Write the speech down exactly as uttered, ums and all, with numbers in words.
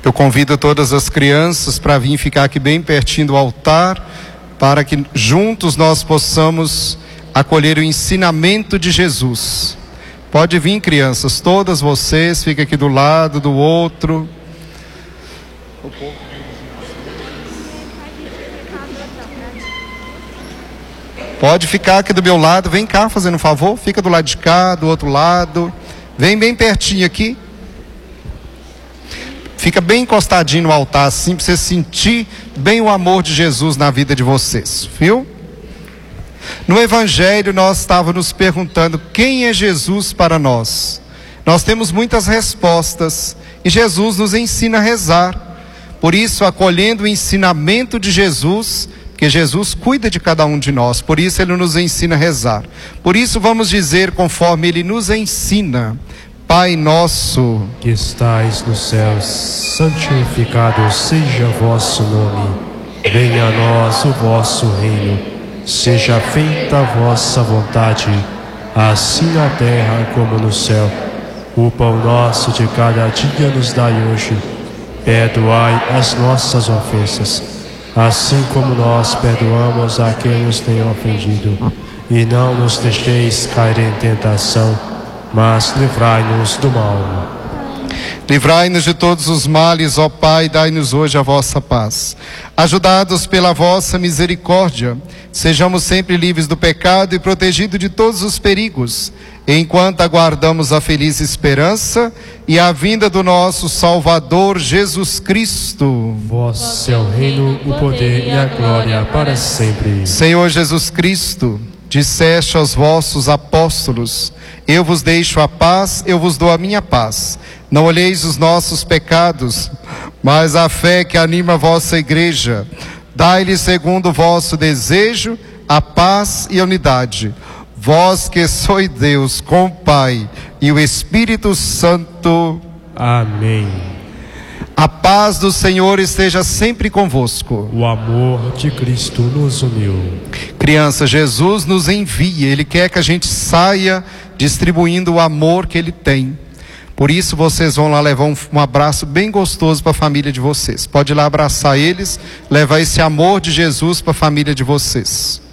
Eu convido todas as crianças para vir ficar aqui bem pertinho do altar, para que juntos nós possamos acolher o ensinamento de Jesus. Pode vir, crianças, todas vocês, fica aqui do lado do outro. Pode ficar aqui do meu lado, vem cá fazendo um favor, fica do lado de cá, do outro lado, vem bem pertinho aqui. Fica bem encostadinho no altar assim, para você sentir bem o amor de Jesus na vida de vocês, viu? No Evangelho nós estávamos nos perguntando quem é Jesus para nós. Nós temos muitas respostas e Jesus nos ensina a rezar. Por isso, acolhendo o ensinamento de Jesus, porque Jesus cuida de cada um de nós, por isso Ele nos ensina a rezar. Por isso vamos dizer conforme Ele nos ensina: Pai nosso, que estais nos céus, santificado seja o vosso nome. Venha a nós o vosso reino. Seja feita a vossa vontade, assim na terra como no céu. O pão nosso de cada dia nos dai hoje. Perdoai as nossas ofensas, assim como nós perdoamos a quem nos tem ofendido. E não nos deixeis cair em tentação, mas livrai-nos do mal. Livrai-nos de todos os males, ó Pai, dai-nos hoje a vossa paz. Ajudados pela vossa misericórdia, sejamos sempre livres do pecado e protegidos de todos os perigos, enquanto aguardamos a feliz esperança e a vinda do nosso Salvador Jesus Cristo. Vosso é o reino, o poder e a glória para sempre. Senhor Jesus Cristo, disseste aos vossos apóstolos: eu vos deixo a paz, eu vos dou a minha paz. Não olheis os nossos pecados, mas a fé que anima a vossa igreja. Dai-lhe segundo o vosso desejo a paz e a unidade. Vós que sois Deus com o Pai e o Espírito Santo. Amém. A paz do Senhor esteja sempre convosco. O amor de Cristo nos uniu. Criança, Jesus nos envia, Ele quer que a gente saia distribuindo o amor que Ele tem. Por isso vocês vão lá levar um, um abraço bem gostoso para a família de vocês. Pode ir lá abraçar eles, levar esse amor de Jesus para a família de vocês.